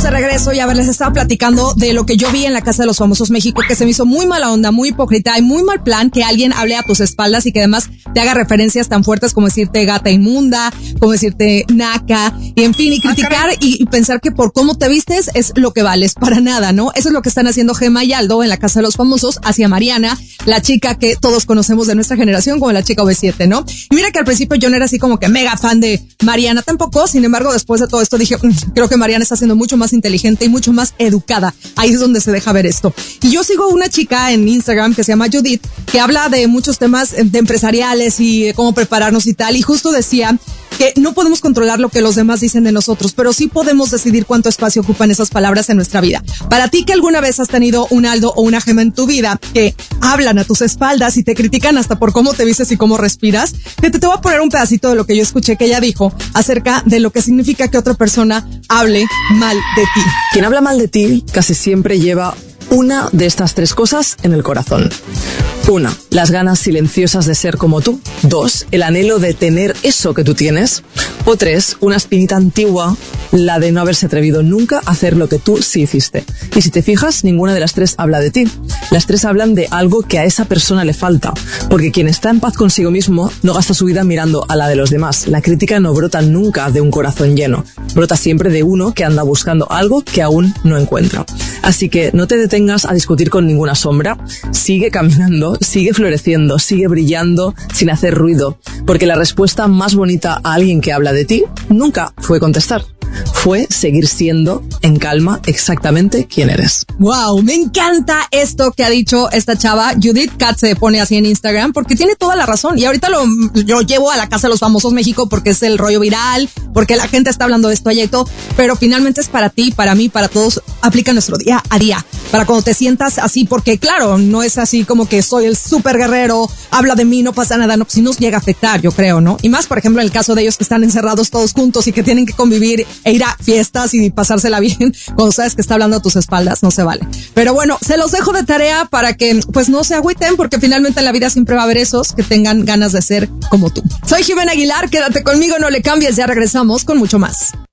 de regreso y a ver, les estaba platicando de lo que yo vi en la Casa de los Famosos México, que se me hizo muy mala onda, muy hipócrita y muy mal plan que alguien hable a tus espaldas y que además te haga referencias tan fuertes como decirte gata inmunda, como decirte naca, y en fin, y criticar y pensar que por cómo te vistes es lo que vales, para nada, ¿no? Eso es lo que están haciendo Gemma y Aldo en la Casa de los Famosos hacia Mariana, la chica que todos conocemos de nuestra generación como la chica V7, ¿no? Y mira que al principio yo no era así como que mega fan de Mariana tampoco, sin embargo, después de todo esto dije, creo que Mariana está siendo mucho más inteligente y mucho más educada. Ahí es donde se deja ver esto. Y yo sigo una chica en Instagram que se llama Judith, que habla de muchos temas de empresariales y cómo prepararnos y tal, y justo decía que no podemos controlar lo que los demás dicen de nosotros, pero sí podemos decidir cuánto espacio ocupan esas palabras en nuestra vida. Para ti que alguna vez has tenido un Aldo o una Gemma en tu vida que hablan a tus espaldas y te critican hasta por cómo te vistes y cómo respiras, que te voy a poner un pedacito de lo que yo escuché que ella dijo acerca de lo que significa que otra persona hable mal de ti. Quien habla mal de ti casi siempre lleva una de estas tres cosas en el corazón. 1. Las ganas silenciosas de ser como tú. 2. El anhelo de tener eso que tú tienes. O 3. Una espinita antigua, la de no haberse atrevido nunca a hacer lo que tú sí hiciste. Y si te fijas, ninguna de las tres habla de ti. Las tres hablan de algo que a esa persona le falta. Porque quien está en paz consigo mismo no gasta su vida mirando a la de los demás. La crítica no brota nunca de un corazón lleno. Brota siempre de uno que anda buscando algo que aún no encuentra. Así que no te detengas a discutir con ninguna sombra. Sigue caminando, sigue floreciendo, sigue brillando sin hacer ruido. Porque la respuesta más bonita a alguien que habla de ti nunca fue contestar. Fue seguir siendo en calma exactamente quién eres. Wow, me encanta esto que ha dicho esta chava. Judith Kat se pone así en Instagram porque tiene toda la razón. Y ahorita yo llevo a la Casa de los Famosos México porque es el rollo viral, porque la gente está hablando de esto allá y todo. Pero finalmente es para ti, para mí, para todos. Aplica nuestro día a día. Para cuando te sientas así, porque claro, no es así como que soy el súper guerrero, habla de mí, no pasa nada. No, si nos llega a afectar, yo creo, ¿no? Y más, por ejemplo, en el caso de ellos que están encerrados todos juntos y que tienen que convivir e ir a fiestas y pasársela bien cuando sabes que está hablando a tus espaldas, no se vale. Pero bueno, se los dejo de tarea para que pues no se agüiten, porque finalmente en la vida siempre va a haber esos que tengan ganas de ser como tú. Soy Jimena Aguilar, quédate conmigo, no le cambies, ya regresamos con mucho más.